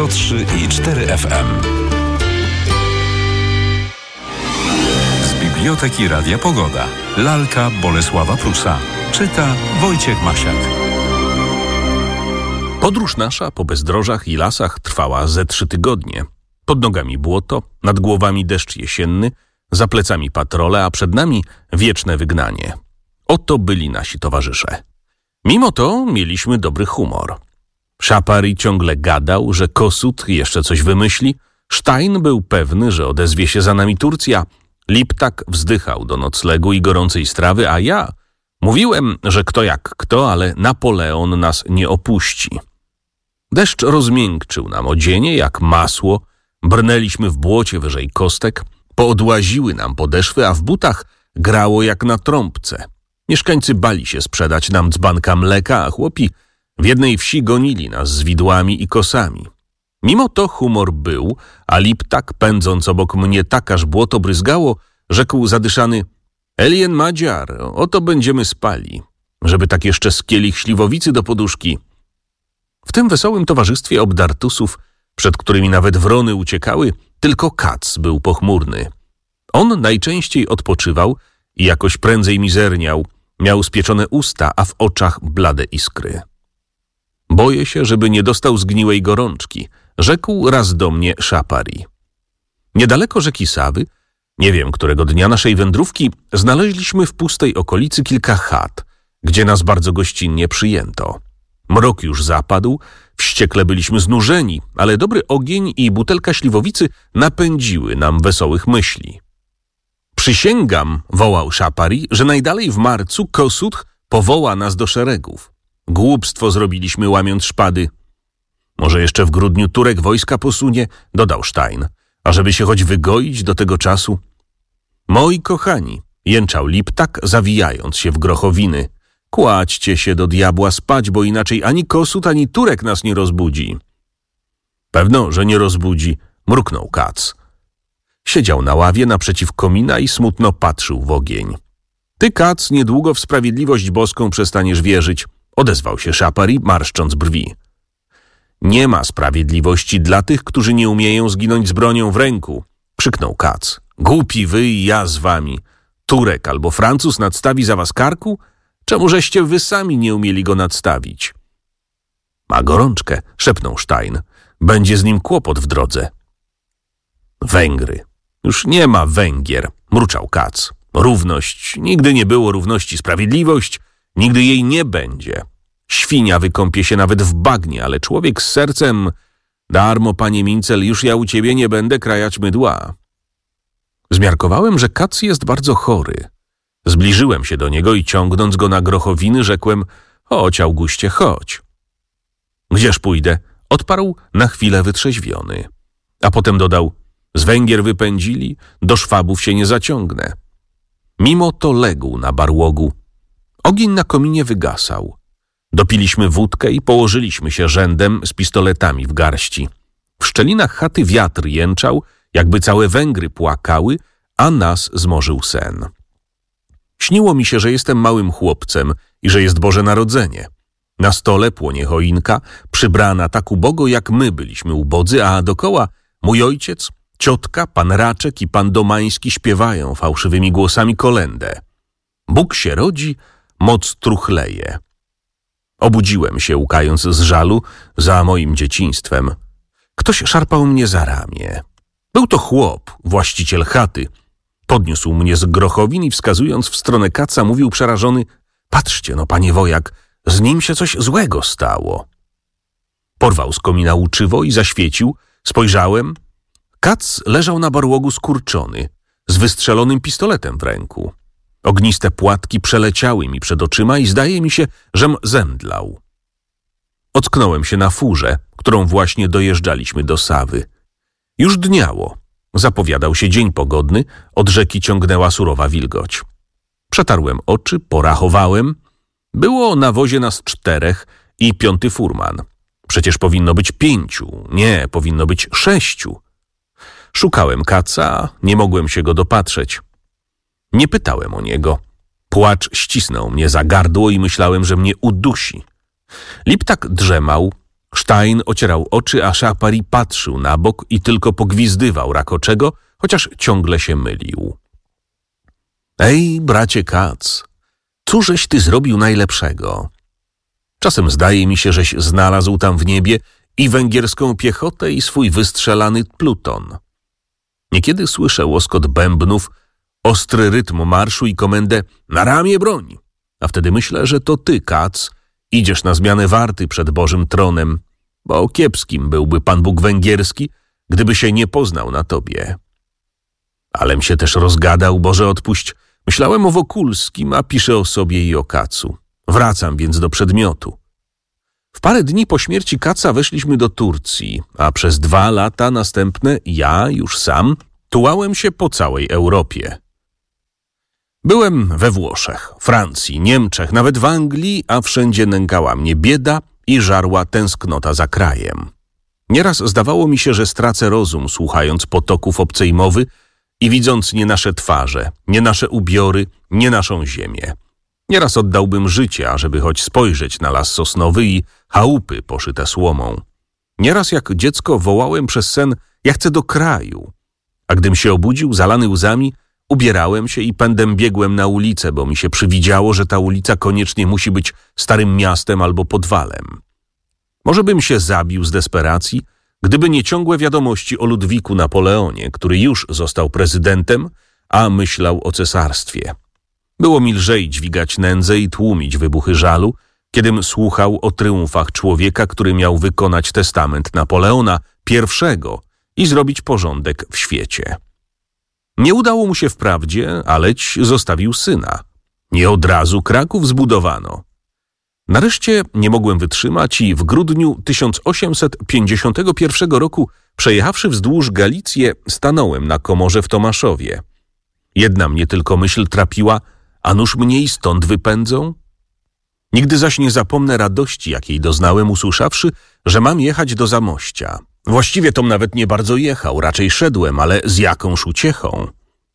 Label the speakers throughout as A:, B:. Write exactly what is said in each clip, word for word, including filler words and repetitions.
A: zero trzy i cztery F M. Z Biblioteki Radia Pogoda. Lalka Bolesława Prusa. Czyta Wojciech Masiak.
B: Podróż nasza po bezdrożach i lasach trwała ze trzy tygodnie. Pod nogami błoto, nad głowami deszcz jesienny, za plecami patrole, a przed nami wieczne wygnanie. Oto byli nasi towarzysze. Mimo to mieliśmy dobry humor. Szapary ciągle gadał, że Kossuth jeszcze coś wymyśli, Stein był pewny, że odezwie się za nami Turcja, Liptak wzdychał do noclegu i gorącej strawy, a ja mówiłem, że kto jak kto, ale Napoleon nas nie opuści. Deszcz rozmiękczył nam odzienie jak masło, brnęliśmy w błocie wyżej kostek, poodłaziły nam podeszwy, a w butach grało jak na trąbce. Mieszkańcy bali się sprzedać nam dzbanka mleka, a chłopi w jednej wsi gonili nas z widłami i kosami. Mimo to humor był, a Liptak, pędząc obok mnie tak aż błoto bryzgało, rzekł zadyszany: Elien Madziar, oto będziemy spali, żeby tak jeszcze z kielich śliwowicy do poduszki. W tym wesołym towarzystwie obdartusów, przed którymi nawet wrony uciekały, tylko Kac był pochmurny. On najczęściej odpoczywał i jakoś prędzej mizerniał, miał spieczone usta, a w oczach blade iskry. Boję się, żeby nie dostał zgniłej gorączki, rzekł raz do mnie Szapari. Niedaleko rzeki Sawy, nie wiem którego dnia naszej wędrówki, znaleźliśmy w pustej okolicy kilka chat, gdzie nas bardzo gościnnie przyjęto. Mrok już zapadł, wściekle byliśmy znużeni, ale dobry ogień i butelka śliwowicy napędziły nam wesołych myśli. Przysięgam, wołał Szapari, że najdalej w marcu Kossuth powoła nas do szeregów. Głupstwo zrobiliśmy, łamiąc szpady. Może jeszcze w grudniu Turek wojska posunie, dodał Stein, ażeby się choć wygoić do tego czasu. Moi kochani, jęczał Liptak, zawijając się w grochowiny. Kładźcie się do diabła spać, bo inaczej ani Kossuth, ani Turek nas nie rozbudzi. Pewno, że nie rozbudzi, mruknął Kac. Siedział na ławie naprzeciw komina i smutno patrzył w ogień. Ty, Kac, niedługo w sprawiedliwość boską przestaniesz wierzyć, odezwał się Szapari, marszcząc brwi. Nie ma sprawiedliwości dla tych, którzy nie umieją zginąć z bronią w ręku, krzyknął Kac. Głupi wy i ja z wami. Turek albo Francuz nadstawi za was karku? Czemu żeście wy sami nie umieli go nadstawić? Ma gorączkę, szepnął Stein. Będzie z nim kłopot w drodze. Węgry. Już nie ma Węgier, mruczał Kac. Równość. Nigdy nie było równości. Sprawiedliwość. Nigdy jej nie będzie. Świnia wykąpie się nawet w bagnie, ale człowiek z sercem... Darmo, panie Mincel, już ja u ciebie nie będę krajać mydła. Zmiarkowałem, że Kac jest bardzo chory. Zbliżyłem się do niego i ciągnąc go na grochowiny, rzekłem: chodź, Auguście, chodź. Gdzież pójdę? Odparł na chwilę wytrzeźwiony. A potem dodał: z Węgier wypędzili, do Szwabów się nie zaciągnę. Mimo to legł na barłogu. Ogień na kominie wygasał. Dopiliśmy wódkę i położyliśmy się rzędem z pistoletami w garści. W szczelinach chaty wiatr jęczał, jakby całe Węgry płakały, a nas zmorzył sen. Śniło mi się, że jestem małym chłopcem i że jest Boże Narodzenie. Na stole płonie choinka, przybrana tak ubogo, jak my byliśmy ubodzy, a dokoła mój ojciec, ciotka, pan Raczek i pan Domański śpiewają fałszywymi głosami kolędę. Bóg się rodzi, moc truchleje. Obudziłem się, łkając z żalu za moim dzieciństwem. Ktoś szarpał mnie za ramię. Był to chłop, właściciel chaty. Podniósł mnie z grochowin i wskazując w stronę Kaca mówił przerażony: patrzcie no, panie wojak, z nim się coś złego stało. Porwał z komina łuczywo i zaświecił. Spojrzałem. Kac leżał na barłogu skurczony, z wystrzelonym pistoletem w ręku. Ogniste płatki przeleciały mi przed oczyma i zdaje mi się, żem zemdlał. Ocknąłem się na furze, którą właśnie dojeżdżaliśmy do Sawy. Już dniało. Zapowiadał się dzień pogodny, od rzeki ciągnęła surowa wilgoć. Przetarłem oczy, porachowałem. Było na wozie nas czterech i piąty furman. Przecież powinno być pięciu, nie, powinno być sześciu. Szukałem Kaca, nie mogłem się go dopatrzeć. Nie pytałem o niego. Płacz ścisnął mnie za gardło i myślałem, że mnie udusi. Liptak drzemał, Stein ocierał oczy, a Szapari patrzył na bok i tylko pogwizdywał rakoczego, chociaż ciągle się mylił. Ej, bracie Katz, cóżeś ty zrobił najlepszego? Czasem zdaje mi się, żeś znalazł tam w niebie i węgierską piechotę i swój wystrzelany pluton. Niekiedy słyszę łoskot bębnów, ostry rytm marszu i komendę na ramię broń, a wtedy myślę, że to ty, Katz, idziesz na zmianę warty przed Bożym tronem, bo kiepskim byłby Pan Bóg węgierski, gdyby się nie poznał na tobie. Alem się też rozgadał, Boże odpuść. Myślałem o Wokulskim, a piszę o sobie i o Katzu. Wracam więc do przedmiotu. W parę dni po śmierci Katza weszliśmy do Turcji, a przez dwa lata następne ja, już sam, tułałem się po całej Europie. Byłem we Włoszech, Francji, Niemczech, nawet w Anglii, a wszędzie nękała mnie bieda i żarła tęsknota za krajem. Nieraz zdawało mi się, że stracę rozum, słuchając potoków obcej mowy i widząc nie nasze twarze, nie nasze ubiory, nie naszą ziemię. Nieraz oddałbym życie, ażeby choć spojrzeć na las sosnowy i chałupy poszyte słomą. Nieraz jak dziecko wołałem przez sen, ja chcę do kraju. A gdym się obudził, zalany łzami, ubierałem się i pędem biegłem na ulicę, bo mi się przywidziało, że ta ulica koniecznie musi być starym miastem albo podwalem. Może bym się zabił z desperacji, gdyby nie ciągłe wiadomości o Ludwiku Napoleonie, który już został prezydentem, a myślał o cesarstwie. Było mi lżej dźwigać nędzę i tłumić wybuchy żalu, kiedym słuchał o tryumfach człowieka, który miał wykonać testament Napoleona pierwszego i zrobić porządek w świecie. Nie udało mu się wprawdzie, aleć zostawił syna. Nie od razu Kraków zbudowano. Nareszcie nie mogłem wytrzymać i w grudniu tysiąc osiemset pięćdziesiątego pierwszego roku, przejechawszy wzdłuż Galicję, stanąłem na komorze w Tomaszowie. Jedna mnie tylko myśl trapiła, a nuż mnie i stąd wypędzą? Nigdy zaś nie zapomnę radości, jakiej doznałem, usłyszawszy, że mam jechać do Zamościa. Właściwie tom nawet nie bardzo jechał, raczej szedłem, ale z jakąż uciechą.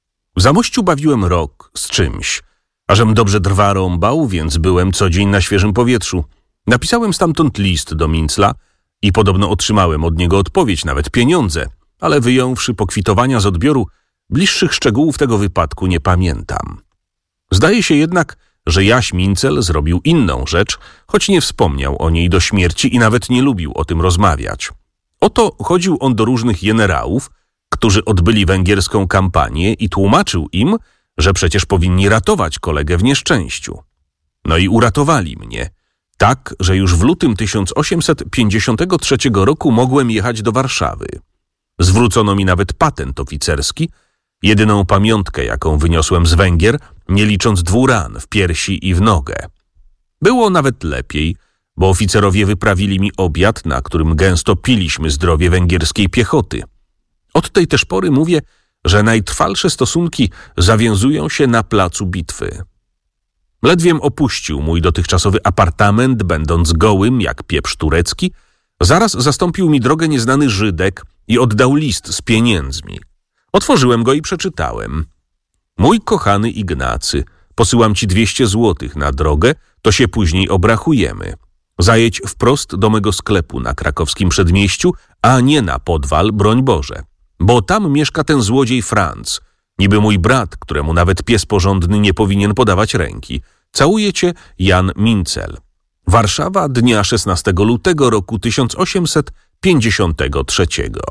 B: W Zamościu bawiłem rok z czymś, a żem dobrze drwa rąbał, więc byłem co dzień na świeżym powietrzu. Napisałem stamtąd list do Mincla i podobno otrzymałem od niego odpowiedź, nawet pieniądze, ale wyjąwszy pokwitowania z odbioru, bliższych szczegółów tego wypadku nie pamiętam. Zdaje się jednak, że Jaś Mincel zrobił inną rzecz, choć nie wspomniał o niej do śmierci i nawet nie lubił o tym rozmawiać. Oto chodził on do różnych generałów, którzy odbyli węgierską kampanię i tłumaczył im, że przecież powinni ratować kolegę w nieszczęściu. No i uratowali mnie, tak, że już w lutym tysiąc osiemset pięćdziesiątego trzeciego roku mogłem jechać do Warszawy. Zwrócono mi nawet patent oficerski, jedyną pamiątkę, jaką wyniosłem z Węgier, nie licząc dwóch ran w piersi i w nogę. Było nawet lepiej, bo oficerowie wyprawili mi obiad, na którym gęsto piliśmy zdrowie węgierskiej piechoty. Od tej też pory mówię, że najtrwalsze stosunki zawiązują się na placu bitwy. Ledwiem opuścił mój dotychczasowy apartament, będąc gołym jak pieprz turecki, zaraz zastąpił mi drogę nieznany Żydek i oddał list z pieniędzmi. Otworzyłem go i przeczytałem. Mój kochany Ignacy, posyłam ci dwieście złotych na drogę, to się później obrachujemy. Zajedź wprost do mego sklepu na krakowskim przedmieściu, a nie na podwal, broń Boże. Bo tam mieszka ten złodziej Franc, niby mój brat, któremu nawet pies porządny nie powinien podawać ręki. Całuje cię Jan Mincel. Warszawa, dnia szesnastego lutego roku tysiąc osiemset pięćdziesiątego trzeciego.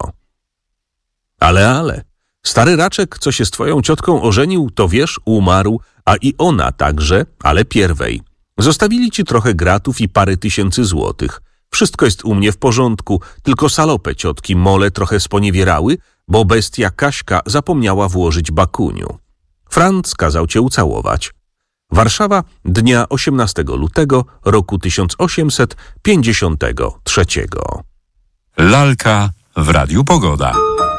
B: Ale, ale, stary raczek, co się z twoją ciotką ożenił, to wiesz, umarł, a i ona także, ale pierwej. Zostawili ci trochę gratów i parę tysięcy złotych. Wszystko jest u mnie w porządku, tylko salopę ciotki mole trochę sponiewierały, bo bestia Kaśka zapomniała włożyć bakuniu. Franc kazał cię ucałować. Warszawa, dnia osiemnastego lutego roku tysiąc osiemset pięćdziesiątego trzeciego.
A: Lalka w Radiu Pogoda.